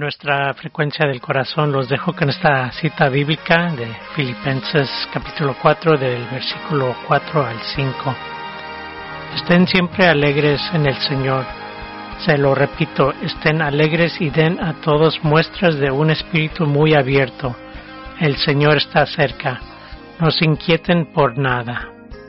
nuestra frecuencia del corazón, los dejo con esta cita bíblica de Filipenses capítulo 4 del versículo 4 al 5. Estén siempre alegres en el Señor. Se lo repito, estén alegres y den a todos muestras de un espíritu muy abierto. El Señor está cerca. No se inquieten por nada.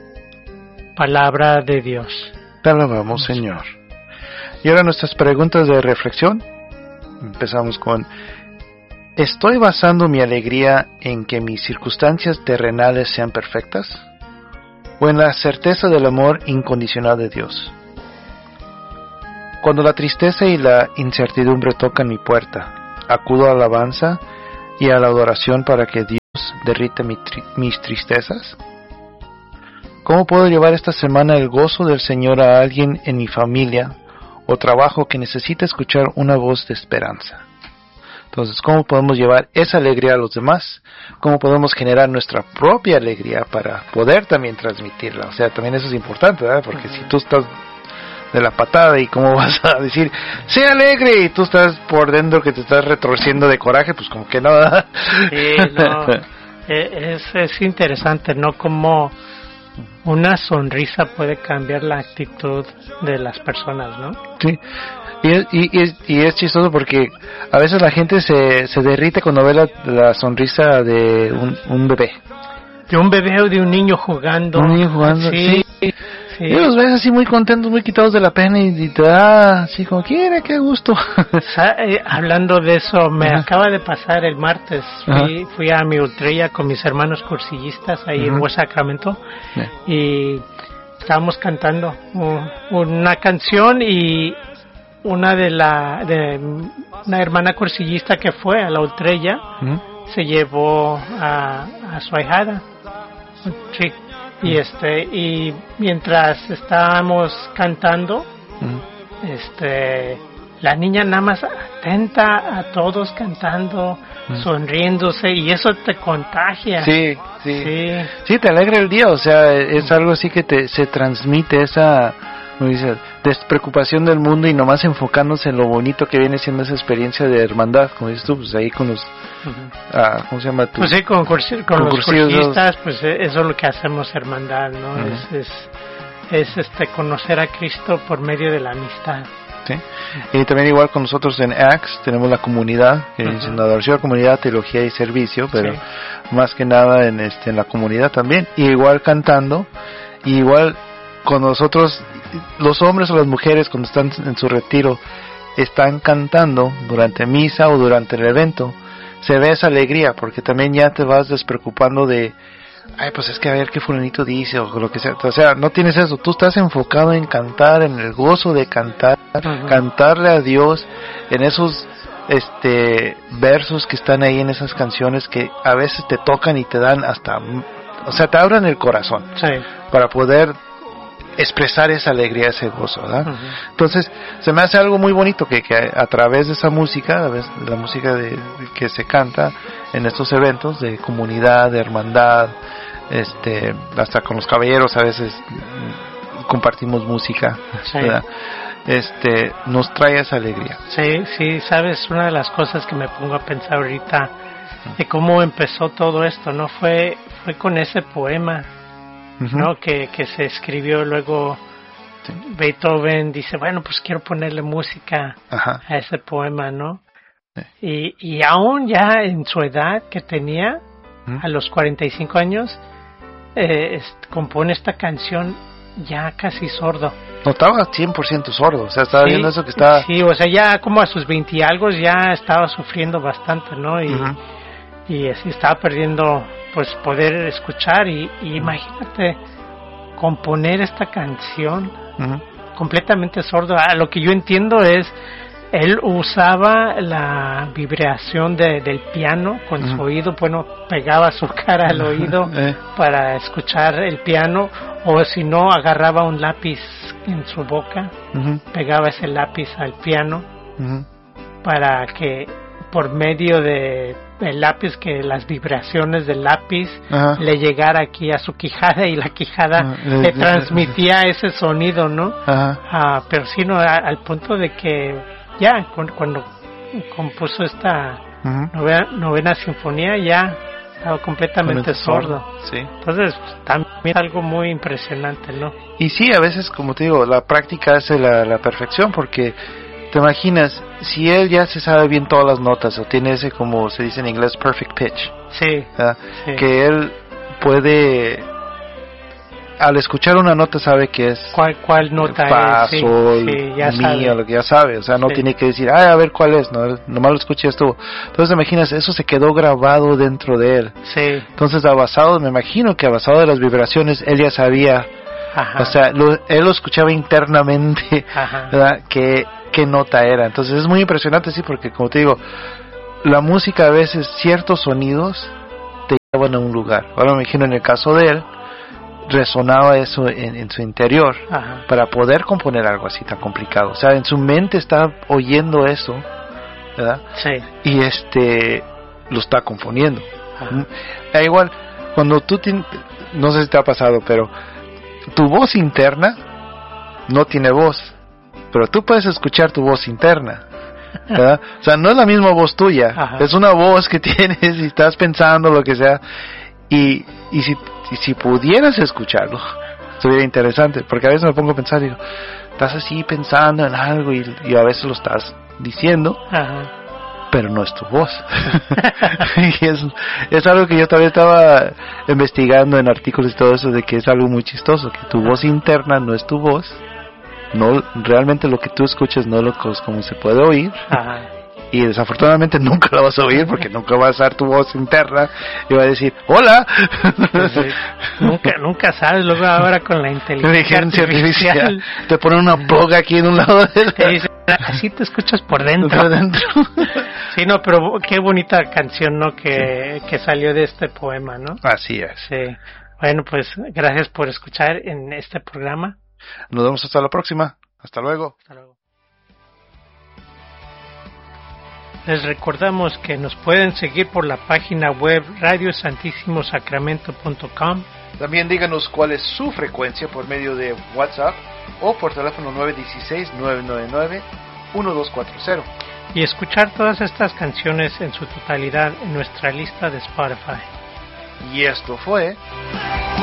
Palabra de Dios. Te alabamos, Señor. Y ahora nuestras preguntas de reflexión. Empezamos con: ¿estoy basando mi alegría en que mis circunstancias terrenales sean perfectas? ¿O en la certeza del amor incondicional de Dios? Cuando la tristeza y la incertidumbre tocan mi puerta, acudo a la alabanza y a la adoración para que Dios derrita mis tristezas. ¿Cómo puedo llevar esta semana el gozo del Señor a alguien en mi familia o trabajo que necesita escuchar una voz de esperanza? Entonces, ¿cómo podemos llevar esa alegría a los demás? ¿Cómo podemos generar nuestra propia alegría para poder también transmitirla? O sea, también eso es importante, ¿verdad? Porque si tú estás de la patada y cómo vas a decir ¡sé alegre! Y tú estás por dentro que te estás retorciendo de coraje, pues como que no, ¿verdad? Sí, no. Es interesante, ¿no? Como una sonrisa puede cambiar la actitud de las personas, ¿no? Sí. Y es chistoso porque a veces la gente se derrite cuando ve la sonrisa de un bebé. De un bebé o de un niño jugando. Un niño jugando, sí. Sí. Y los ves así muy contentos, muy quitados de la pena y te da así como quiere, qué gusto. Hablando de eso, me acaba de pasar el martes. Fui a mi ultrella con mis hermanos cursillistas ahí en West Sacramento y estábamos cantando una canción y una hermana cursillista que fue a la ultrella se llevó a su ahijada. Sí. Y mientras estábamos cantando, la niña nada más atenta a todos cantando, sonriéndose, y eso te contagia. Sí, te alegra el día, o sea, es algo así que se transmite esa, como dice, despreocupación del mundo y nomás enfocándose en lo bonito que viene siendo esa experiencia de hermandad, como dices tú, pues ahí con los ¿cómo se llama? Pues sí, con los cursistas, pues eso es lo que hacemos, hermandad, ¿no? Es conocer a Cristo por medio de la amistad. Sí. Y también igual con nosotros en ACTS tenemos la comunidad, que es en adoración, comunidad, teología y servicio, pero más que nada en la comunidad también, y igual cantando, y igual con nosotros, los hombres o las mujeres cuando están en su retiro, están cantando durante misa o durante el evento, se ve esa alegría, porque también ya te vas despreocupando de, pues es que a ver qué fulanito dice o lo que sea. O sea, no tienes eso, tú estás enfocado en cantar, en el gozo de cantar, cantarle a Dios, en esos versos que están ahí en esas canciones que a veces te tocan y te dan hasta, o sea, te abran el corazón para poder expresar esa alegría, ese gozo, ¿verdad? Entonces, se me hace algo muy bonito que a través de esa música, de la música que se canta en estos eventos de comunidad, de hermandad, hasta con los caballeros a veces compartimos música, ¿verdad? Nos trae esa alegría. Sí, sabes, una de las cosas que me pongo a pensar ahorita de cómo empezó todo esto, ¿no? Fue con ese poema, ¿no? Que se escribió luego. Beethoven dice, bueno, pues quiero ponerle música a ese poema, ¿no? Y aún ya en su edad que tenía, a los 45 años, compone esta canción ya casi sordo. No estaba 100% sordo, o sea, estaba viendo eso que estaba... Sí, o sea, ya como a sus 20 y algo ya estaba sufriendo bastante, ¿no? Y así estaba perdiendo, pues, poder escuchar y imagínate componer esta canción completamente sordo. Lo que yo entiendo es, él usaba la vibración del piano con su oído, bueno, pegaba su cara al oído para escuchar el piano, o si no, agarraba un lápiz en su boca, pegaba ese lápiz al piano para que por medio del lápiz, que las vibraciones del lápiz le llegara aquí a su quijada y la quijada le transmitía ese sonido, ¿no? Pero sí, no, al punto de que ya cuando compuso esta novena sinfonía ya estaba completamente sordo. Sí. Entonces también es algo muy impresionante, ¿no? Y sí, a veces, como te digo, la práctica hace la perfección, porque te imaginas, si él ya se sabe bien todas las notas, o tiene ese, como se dice en inglés, perfect pitch, sí. que él puede, al escuchar una nota, sabe que es cuál nota fa, es, sol, ya mi, sabe. o lo que ya sabe, o sea, no tiene que decir, a ver cuál es, no, nomás lo escuché, estuvo. Entonces, te imaginas, eso se quedó grabado dentro de él. Sí. Entonces, me imagino que a basado de las vibraciones, él ya sabía, Ajá. o sea, él lo escuchaba internamente, ¿verdad? Qué nota era. Entonces es muy impresionante, sí, porque como te digo, la música a veces, ciertos sonidos te llevan a un lugar. Ahora me imagino en el caso de él, resonaba eso en su interior. Ajá. Para poder componer algo así tan complicado. O sea, en su mente está oyendo eso, ¿verdad? Sí. Y lo está componiendo. Ajá. Igual, cuando tú no sé si te ha pasado, pero tu voz interna no tiene voz, pero tú puedes escuchar tu voz interna, ¿verdad? O sea, no es la misma voz tuya. Ajá. Es una voz que tienes y estás pensando lo que sea, y si pudieras escucharlo, sería interesante, porque a veces me pongo a pensar y digo, estás así pensando en algo y a veces lo estás diciendo. Ajá. Pero no es tu voz. Y es algo que yo todavía estaba investigando en artículos y todo eso, de que es algo muy chistoso, que tu voz interna no es tu voz, no, realmente lo que tú escuchas no es como se puede oír. Ajá. Y desafortunadamente nunca la vas a oír, porque nunca va a ser tu voz interna y va a decir hola. Nunca sabes. Luego ahora con la inteligencia artificial te ponen una boga aquí en un lado de te dice, así te escuchas por dentro. Sí, no, pero qué bonita canción, ¿no? Que salió de este poema, ¿no? Así es. Sí. Bueno, pues gracias por escuchar en este programa. Nos vemos hasta la próxima. Hasta luego. Hasta luego. Les recordamos que nos pueden seguir por la página web radiosantissimosacramento.com. También díganos cuál es su frecuencia por medio de WhatsApp o por teléfono 916-999-1240. Y escuchar todas estas canciones en su totalidad en nuestra lista de Spotify. Y esto fue